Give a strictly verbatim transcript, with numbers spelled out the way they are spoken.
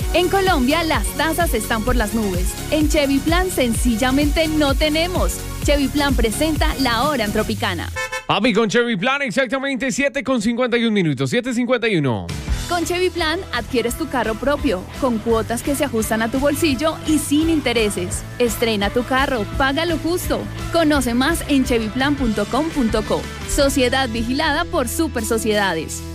En Colombia las tasas están por las nubes. En Chevy Plan sencillamente no tenemos. Chevy Plan presenta La Hora en Tropicana. Papi, con Chevy Plan exactamente siete con cincuenta y uno minutos, siete cincuenta y uno. Con Chevy Plan adquieres tu carro propio, con cuotas que se ajustan a tu bolsillo y sin intereses. Estrena tu carro, paga lo justo. Conoce más en chevy plan punto com punto co. Sociedad vigilada por Super Sociedades.